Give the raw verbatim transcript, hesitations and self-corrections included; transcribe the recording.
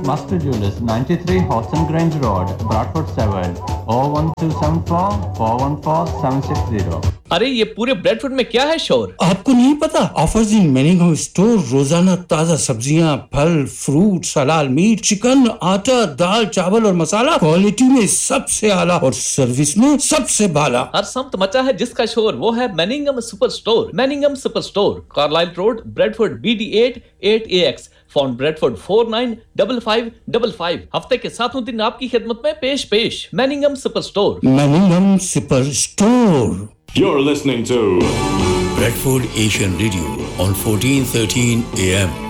Master Jewelers, ninety-three Horton Grange Road, Bradford seven, oh one two seven four, four one four, seven six zero. अरे ये पूरे Bradford में क्या है शोर? आपको नहीं पता? ऑफर्स इन मैनिंघम स्टोर, रोजाना ताजा सब्जियां, फल, फ्रूट, हलाल मीट, चिकन, आटा, दाल, चावल और मसाला क्वालिटी में सबसे आला और सर्विस में सबसे बाला। हर सम्त मचा है जिसका शोर, वो है मैनिंघम super store. मैनिंघम super store, Carlisle road, Bradford, B D eight eight ए x, phone Bradford four nine five five five five. हफ्ते के सातों दिन आपकी खिदमत में पेश पेश मैनिंघम super store. मैनिंघम super store. You're listening to Bradford Asian Radio on fourteen thirteen A M.